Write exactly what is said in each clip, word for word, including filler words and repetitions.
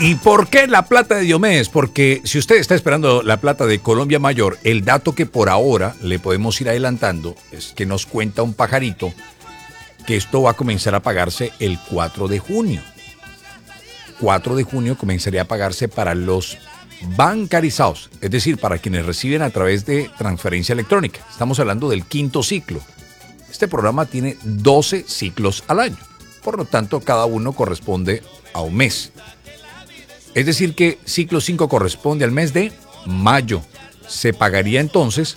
¿Y por qué la plata de Diomedes? Porque si usted está esperando la plata de Colombia Mayor, el dato que por ahora le podemos ir adelantando es que nos cuenta un pajarito que esto va a comenzar a pagarse el cuatro de junio. cuatro de junio comenzaría a pagarse para los bancarizados, es decir, para quienes reciben a través de transferencia electrónica. Estamos hablando del quinto ciclo. Este programa tiene doce ciclos al año, por lo tanto cada uno corresponde a un mes. Es decir que ciclo cinco corresponde al mes de mayo. Se pagaría entonces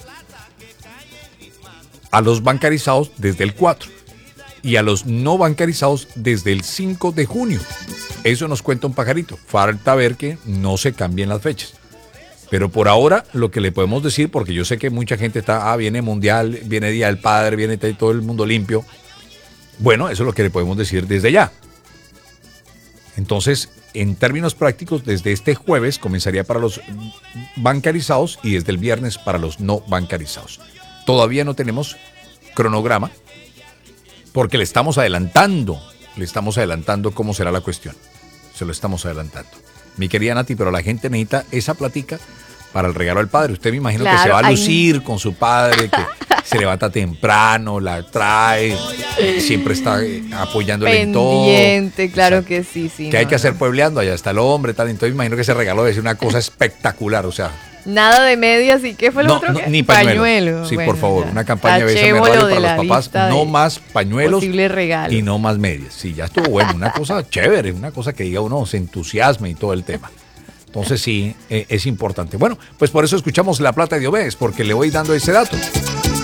a los bancarizados desde el cuatro y a los no bancarizados desde el cinco de junio. Eso nos cuenta un pajarito. Falta ver que no se cambien las fechas. Pero por ahora lo que le podemos decir, porque yo sé que mucha gente está, ah, viene Mundial, viene Día del Padre, viene todo el mundo limpio. Bueno, eso es lo que le podemos decir desde ya. Entonces, en términos prácticos, desde este jueves comenzaría para los bancarizados y desde el viernes para los no bancarizados. Todavía no tenemos cronograma porque le estamos adelantando, le estamos adelantando cómo será la cuestión. Se lo estamos adelantando. Mi querida Nati, pero la gente necesita esa platica para el regalo al padre. Usted me imagino claro, que se va a lucir hay... con su padre, que se levanta temprano, la trae, siempre está apoyándole en todo. Pendiente, claro, o sea, que sí, sí. ¿Qué no, hay que no. hacer puebleando? Allá está el hombre, tal. Entonces me imagino que ese regalo debe ser una cosa espectacular, o sea. Nada de medias, ¿y qué fue lo no, otro? No, ni pañuelo. pañuelo. Sí, bueno, por favor, ya. una campaña de beso me para los papás. No más pañuelos y no más medias. Sí, ya estuvo bueno, una cosa chévere, una cosa que diga uno se entusiasme y todo el tema. Entonces sí, eh, es importante. Bueno, pues por eso escuchamos La Plata de Diomedes, porque le voy dando ese dato.